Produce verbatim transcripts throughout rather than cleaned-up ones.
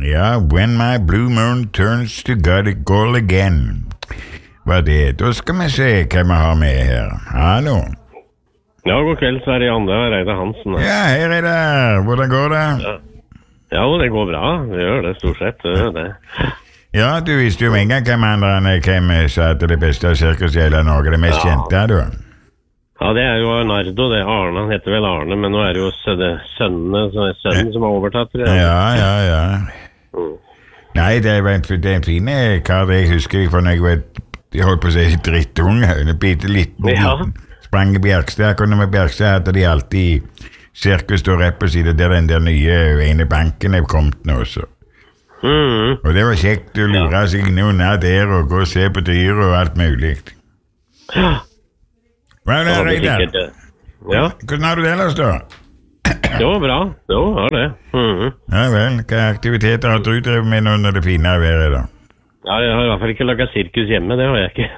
Ja, When My Blue Moon Turns to Gold Again. Hva det? Da skal vi se hva vi har med her. Hallo. Ja, god kveld, Sverre Ande, Reidar Hansen. Ja, hei Reidar. Hvordan går det? Ja. ja, det går bra. Det gjør det stort sett. Det gjør det. Ja, du visste jo en gang hvem andre enn hvem sa at det beste sirkus i hele Norge, det mest ja. kjente, du. Ja, det er jo Nardo, det er Arne, han heter vel Arne, men nå er det jo sønnene, sønnen som har overtatt, tror jeg. Ja, ja, ja. Mm. Nei, det er en, det er en fin kar, jeg husker ikke, for når jeg var, jeg holdt på å si drittunge, en bitte liten, ja. sprang i Bjerkstad, og med Bjerkstad hadde de alltid sirkus og rett på siden, der den der nye ene banken er kommet nå også. Mm. Og det var kjekt å lure seg noen av der og gå og se på dyr og alt mulig. Ja. Hva er det, Reidar? Ja. Hvordan har du det ellers, da? Det var bra. Det var det. Mm-hmm. Ja vel, hva aktiviteter har du drevet med nå når det fine været, da? Ja, jeg har i hvert fall ikke laget sirkus hjemme, det har jeg ikke.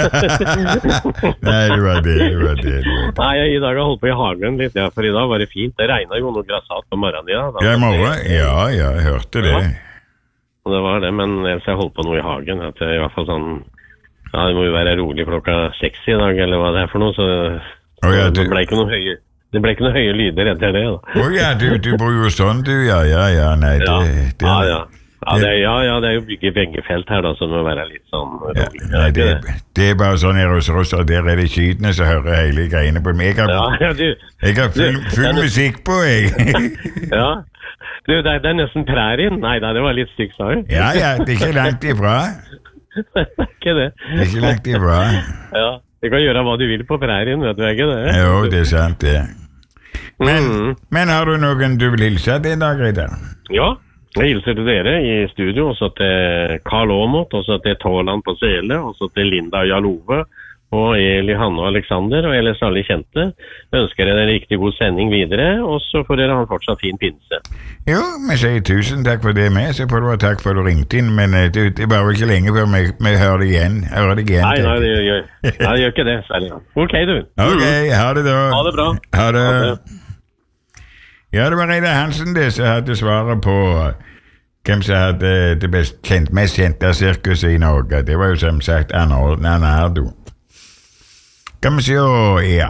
Nei, det var det, det var det. det, var det. Nei, jeg, i dag har jeg holdt på i hagen litt, ja, for i dag var det fint. Det regnet jo noe grassat på morgenen i dag. Ja, i morgen? Ja, ja, jeg hørte det. Ja. Og det var det, men ellers har jeg holdt på noe i hagen, at det er i hvert fall sånn, ja, det må jo være rolig klokka seks i dag, eller hva det er for noe, så oh, ja, du... det ble ikke noe høye, det ble ikke noe høye lyder etter det, da. Å oh, ja, du, du bor jo sånn, du, ja, ja, ja, nei, det... Ja, det, ja, ja. Ja, det er, ja, ja, det er jo bygget veggefelt her, da, så det må være litt sånn... Ja, nei, det, det er bare sånn her hos oss, og der er det skytene som hører hele greiene på meg. Jeg har, ja, ja, du, jeg har full, full du, musikk på, jeg. Ja, du, det, det er nesten prærien. Nei, da, det var litt stygt, sa du. Ja, ja, det er ikke langt ifra. Det er ikke det. Det er ikke langt ifra. Ja, du kan gjøre hva du vil på prærien, vet du ikke det? Jo, det er sant det. Men, mm. men har du noen du vil hilse til i dag, Reidar? Ja, jeg hilser til dere i studio, og så til Karl Åmot, og så til Tåland på Sele, og så til Linda Jalove, og Eli, Hanne og Alexander, og ellers alle kjente. Jeg ønsker dere en riktig god sending videre, og så får dere ha en fortsatt fin pinse. Jo, vi sier tusen takk for det med, så får du ha takk for at du ringte inn, men det, det var jo ikke lenge før vi, vi hører det igjen. Hører det igjen. Nei, nei, det gjør, nei, det gjør ikke det, særlig. Ok, du. Ok, ha det da. Ha det bra. Ha det. Ha det. Ja, det var Reidar Hansen det som hadde svaret på hvem som hadde det best kjent, mest kjente sirkuset i Norge. Det var jo som sagt Nardo. Kan vi se, ja.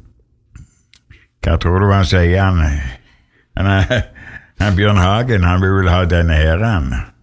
Hva tror du han sier? Han, han, han Bjørn Hagen, han vil vel ha denne her, han.